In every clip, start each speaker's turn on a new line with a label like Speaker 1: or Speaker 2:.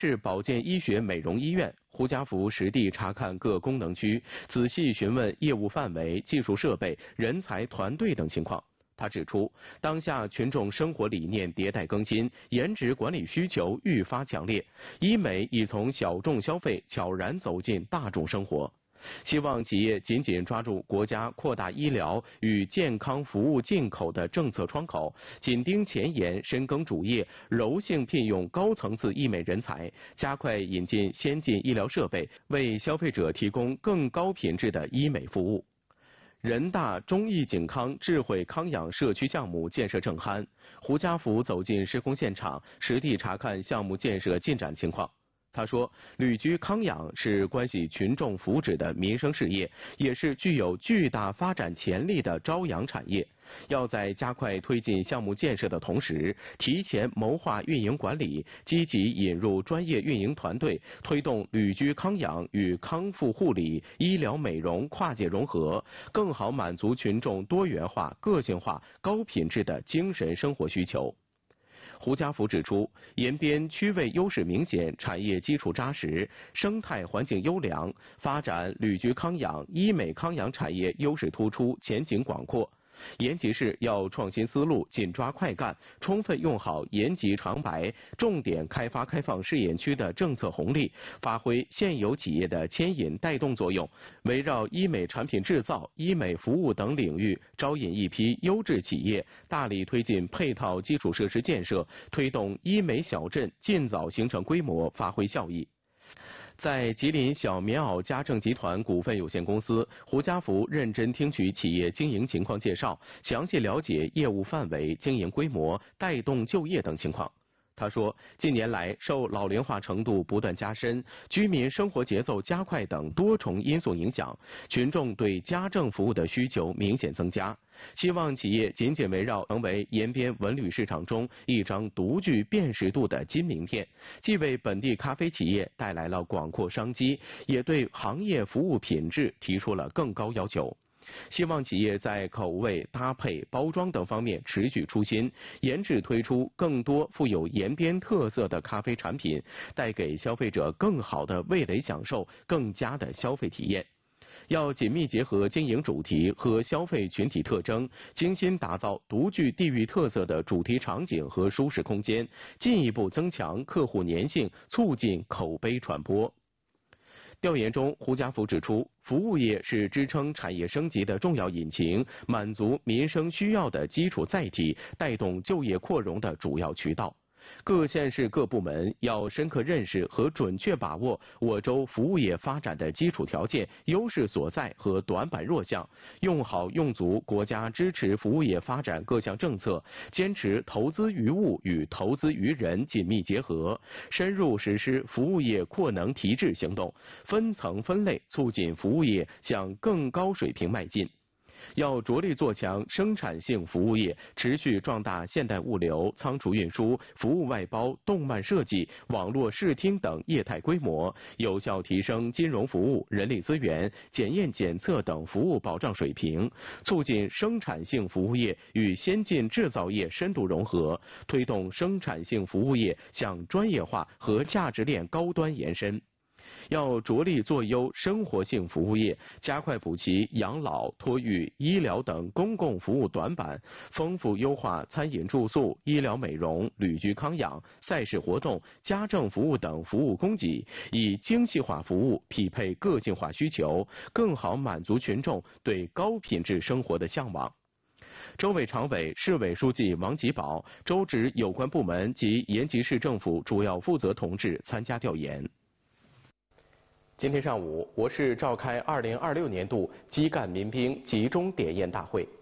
Speaker 1: 市保健医学美容医院，胡家福实地查看各功能区，仔细询问业务范围、技术设备、人才团队等情况。他指出，当下群众生活理念迭代更新，颜值管理需求愈发强烈，医美已从小众消费悄然走进大众生活。希望企业紧紧抓住国家扩大医疗与健康服务进口的政策窗口，紧盯前沿，深耕主业，柔性聘用高层次医美人才，加快引进先进医疗设备，为消费者提供更高品质的医美服务。人大中医景康智慧康养社区项目建设正酣，胡家福走进施工现场，实地查看项目建设进展情况。他说，旅居康养是关系群众福祉的民生事业，也是具有巨大发展潜力的朝阳产业。要在加快推进项目建设的同时，提前谋划运营管理，积极引入专业运营团队，推动旅居康养与康复护理、医疗美容跨界融合，更好满足群众多元化、个性化、高品质的精神生活需求。胡家福指出，延边区位优势明显，产业基础扎实，生态环境优良，发展旅居康养、医美康养产业优势突出，前景广阔。延吉市要创新思路，紧抓快干，充分用好延吉长白重点开发开放试验区的政策红利，发挥现有企业的牵引带动作用，围绕医美产品制造、医美服务等领域招引一批优质企业，大力推进配套基础设施建设，推动医美小镇尽早形成规模，发挥效益。在吉林小棉袄家政集团股份有限公司，胡家福认真听取企业经营情况介绍，详细了解业务范围、经营规模、带动就业等情况。他说，近年来受老龄化程度不断加深、居民生活节奏加快等多重因素影响，群众对家政服务的需求明显增加。希望企业紧紧围绕成为延边文旅市场中一张独具辨识度的金名片，既为本地咖啡企业带来了广阔商机，也对行业服务品质提出了更高要求。希望企业在口味、搭配、包装等方面持续出新，研制推出更多富有延边特色的咖啡产品，带给消费者更好的味蕾享受，更佳的消费体验。要紧密结合经营主题和消费群体特征，精心打造独具地域特色的主题场景和舒适空间，进一步增强客户粘性，促进口碑传播。调研中，胡家福指出，服务业是支撑产业升级的重要引擎，满足民生需要的基础载体，带动就业扩容的主要渠道。各县市各部门要深刻认识和准确把握我州服务业发展的基础条件、优势所在和短板弱项，用好用足国家支持服务业发展各项政策，坚持投资于物与投资于人紧密结合，深入实施服务业扩能提质行动，分层分类促进服务业向更高水平迈进。要着力做强生产性服务业，持续壮大现代物流、仓储运输、服务外包、动漫设计、网络视听等业态规模，有效提升金融服务、人力资源、检验检测等服务保障水平，促进生产性服务业与先进制造业深度融合，推动生产性服务业向专业化和价值链高端延伸。要着力做优生活性服务业，加快补齐养老、托育、医疗等公共服务短板，丰富优化餐饮住宿、医疗美容、旅居康养、赛事活动、家政服务等服务供给，以精细化服务匹配个性化需求，更好满足群众对高品质生活的向往。州委常委、市委书记王吉宝、州直有关部门及延吉市政府主要负责同志参加调研。今天上午，我市召开2026年度基干民兵集中点验大会。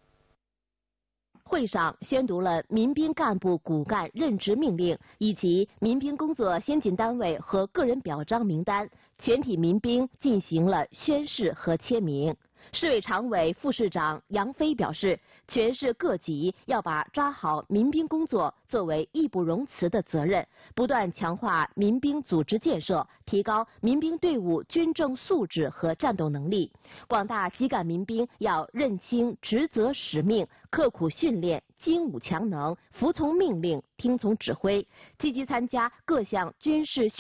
Speaker 2: 会上宣读了民兵干部骨干任职命令以及民兵工作先进单位和个人表彰名单，全体民兵进行了宣誓和签名。市委常委、副市长杨飞表示，全市各级要把抓好民兵工作作为义不容辞的责任，不断强化民兵组织建设，提高民兵队伍军政素质和战斗能力。广大基干民兵要认清职责使命，刻苦训练， 精武强能，服从命令，听从指挥，积极参加各项军事